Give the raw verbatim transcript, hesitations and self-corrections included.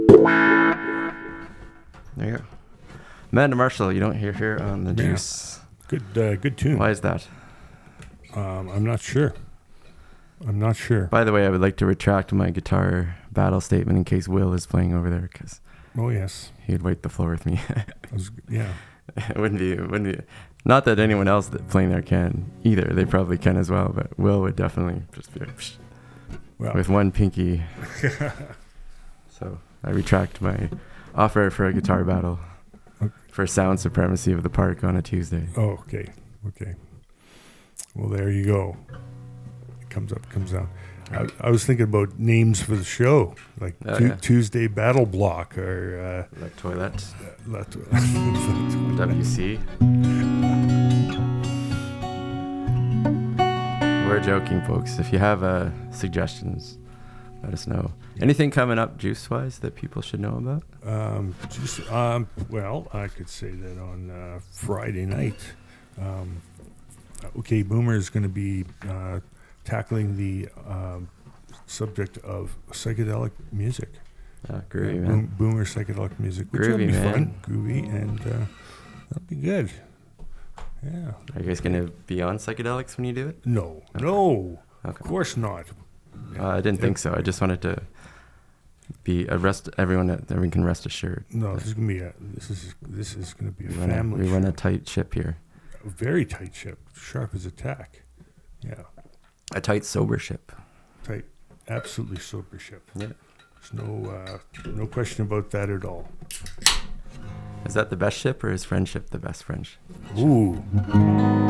There you go. Amanda Marshall, you don't hear her on the Yeah. Juice. Good, uh, good tune. Why is that? Um, I'm not sure. I'm not sure. By the way, I would like to retract my guitar battle statement in case Will is playing over there, because Oh yes. he'd wipe the floor with me. I was, yeah. It wouldn't be, it wouldn't be. Not that anyone else that playing there can either. They probably can as well, but Will would definitely just be like, psh, Well. with one pinky. So I retract my offer for a guitar battle for sound supremacy of the park on a Tuesday. Oh, okay. Okay. Well, there you go. It comes up, comes down. I, I was thinking about names for the show, like Oh, tu- yeah. Tuesday Battle Block or uh, La Toilette, La- W C. We're joking, folks. If you have uh, suggestions, let us know. Anything coming up juice-wise that people should know about? Um, just, um, well, I could say that on uh, Friday night, um, OK Boomer is going to be uh, tackling the um, subject of psychedelic music. Uh, groovy, Uh, man. boom, boomer psychedelic music, which will Groovy, be man. fun, groovy, and uh, that'll be good. Yeah. Are you guys going to be on psychedelics when you do it? No, Okay. no, of Okay. course not. Uh, I didn't think so. I just wanted to be a rest. Everyone, that everyone can rest assured. No, this is gonna be a this is this is gonna be a We run a, family. we run a ship. tight ship here. A very tight ship, sharp as a tack. Yeah, A tight sober ship. tight, absolutely sober ship. Yeah. There's no uh, no question about that at all. Is that the best ship, or is friendship the best friendship? Ooh.